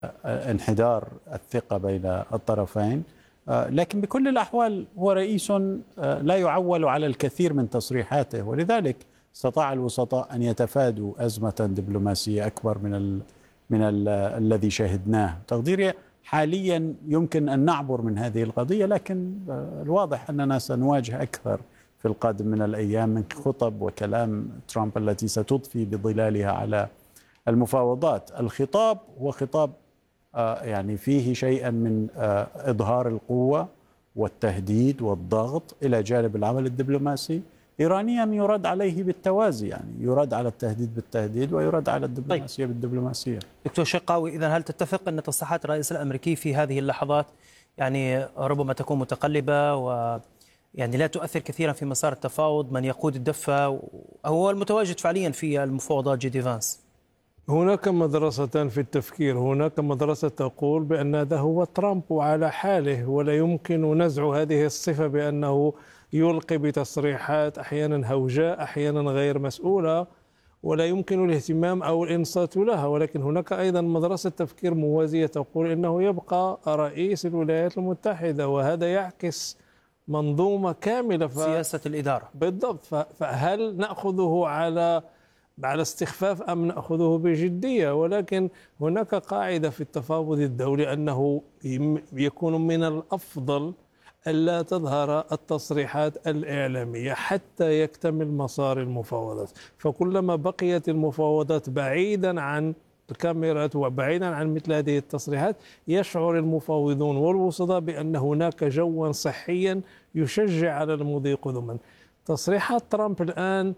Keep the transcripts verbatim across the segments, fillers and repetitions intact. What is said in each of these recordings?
انحدار الثقة بين الطرفين. لكن بكل الأحوال هو رئيس لا يعول على الكثير من تصريحاته، ولذلك استطاع الوسطاء أن يتفادوا أزمة دبلوماسية أكبر من ال من ال الذي شهدناه. تقديري حاليا يمكن أن نعبر من هذه القضية، لكن الواضح أننا سنواجه أكثر في القادم من الأيام من خطب وكلام ترامب التي ستضفي بظلالها على المفاوضات. الخطاب هو خطاب يعني فيه شيئا من إظهار القوة والتهديد والضغط إلى جانب العمل الدبلوماسي. إيرانيا يرد عليه بالتوازي، يعني يرد على التهديد بالتهديد ويرد على الدبلوماسية طيب. بالدبلوماسية. دكتور شقاوي، إذن هل تتفق أن تصريحات الرئيس الأمريكي في هذه اللحظات يعني ربما تكون متقلبة و يعني لا تؤثر كثيرا في مسار التفاوض؟ من يقود الدفة هو المتواجد فعليا في المفاوضات جي دي فانس. هناك مدرستان في التفكير. هناك مدرسة تقول بأن هذا هو ترامب على حاله، ولا يمكن نزع هذه الصفة بأنه يلقي بتصريحات أحيانا هوجاء أحيانا غير مسؤولة ولا يمكن الاهتمام أو الإنصات لها. ولكن هناك أيضا مدرسة تفكير موازية تقول إنه يبقى رئيس الولايات المتحدة، وهذا يعكس منظومة كاملة ف... سياسة الإدارة بالضبط. ف... فهل نأخذه على على استخفاف أم نأخذه بجدية؟ ولكن هناك قاعدة في التفاوض الدولي أنه يكون من الأفضل ألا تظهر التصريحات الإعلامية حتى يكتمل مسار المفاوضات. فكلما بقيت المفاوضات بعيدا عن الكاميرات وبعيدا عن مثل هذه التصريحات، يشعر المفاوضون والوسطاء بأن هناك جوا صحيا يشجع على المضي قدما. تصريحات ترامب الآن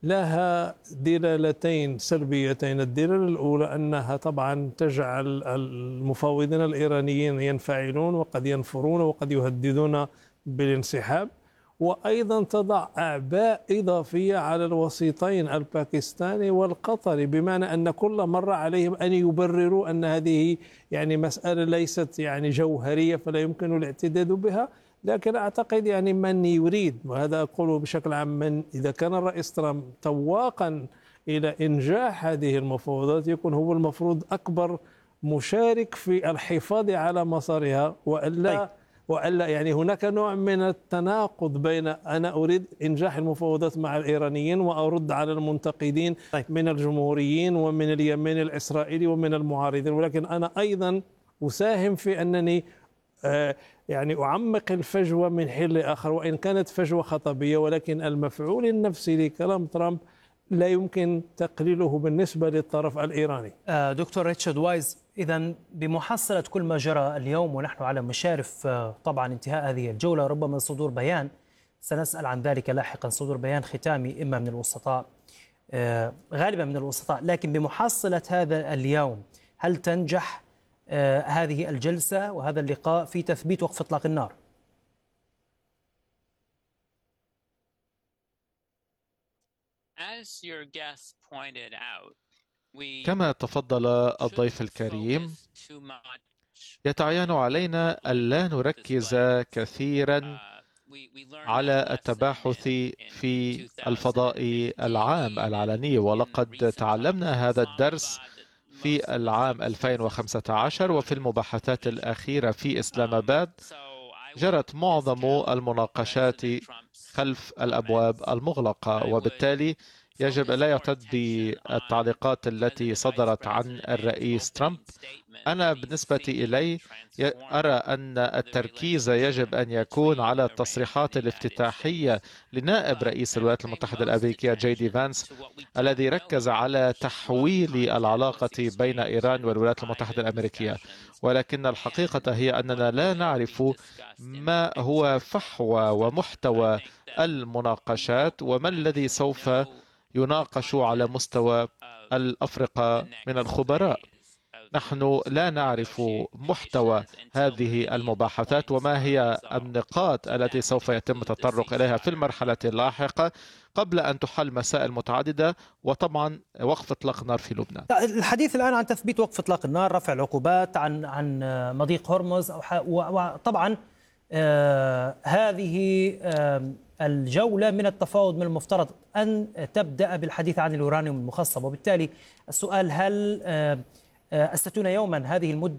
لها دلالتين سلبيتين. الدلالة الأولى أنها طبعا تجعل المفاوضين الإيرانيين ينفعلون وقد ينفرون وقد يهددون بالانسحاب، وأيضا تضع أعباء إضافية على الوسيطين الباكستاني والقطري، بمعنى أن كل مرة عليهم أن يبرروا أن هذه يعني مسألة ليست يعني جوهرية فلا يمكن الاعتداد بها. لكن أعتقد يعني من يريد، وهذا أقوله بشكل عام، من إذا كان الرئيس ترامب تواقا إلى إنجاح هذه المفاوضات يكون هو المفروض أكبر مشارك في الحفاظ على مسارها، وإلا طيب. وإلا يعني هناك نوع من التناقض بين أنا أريد إنجاح المفاوضات مع الإيرانيين وأرد على المنتقدين طيب. من الجمهوريين ومن اليمين الإسرائيلي ومن المعارضين، ولكن أنا أيضا أساهم في أنني آه يعني أعمق الفجوة من حين لآخر، وإن كانت فجوة خطبية، ولكن المفعول النفسي لكلام ترامب لا يمكن تقليله بالنسبة للطرف الإيراني. آه دكتور ريتشارد وايز، إذن بمحصلة كل ما جرى اليوم ونحن على مشارف آه طبعا انتهاء هذه الجولة، ربما صدور بيان، سنسأل عن ذلك لاحقا، صدور بيان ختامي إما من الوسطاء آه غالبا من الوسطاء، لكن بمحصلة هذا اليوم هل تنجح آه هذه الجلسة وهذا اللقاء في تثبيت وقف إطلاق النار؟ كما تفضل الضيف الكريم، يتعين علينا ألا نركز كثيرا على التباحث في الفضاء العام العلني، ولقد تعلمنا هذا الدرس في العام ألفين وخمسة عشر وفي المباحثات الأخيرة في إسلام آباد. جرت معظم المناقشات خلف الأبواب المغلقة، وبالتالي يجب لا يعتد بالتعليقات التي صدرت عن الرئيس ترامب. أنا بالنسبة إلي أرى أن التركيز يجب أن يكون على التصريحات الافتتاحية لنائب رئيس الولايات المتحدة الأمريكية جي دي فانس، الذي ركز على تحويل العلاقة بين إيران والولايات المتحدة الأمريكية. ولكن الحقيقة هي أننا لا نعرف ما هو فحوى ومحتوى المناقشات وما الذي سوف يناقش على مستوى الأفرقة من الخبراء. نحن لا نعرف محتوى هذه المباحثات وما هي النقاط التي سوف يتم التطرق إليها في المرحلة اللاحقة قبل أن تحل مسائل متعددة، وطبعا وقف إطلاق النار في لبنان. الحديث الآن عن تثبيت وقف إطلاق النار، رفع العقوبات، عن عن مضيق هرمز، وطبعا آه هذه آه الجولة من التفاوض من المفترض أن تبدأ بالحديث عن اليورانيوم المخصب، وبالتالي السؤال هل آه الستون يوما هذه المدة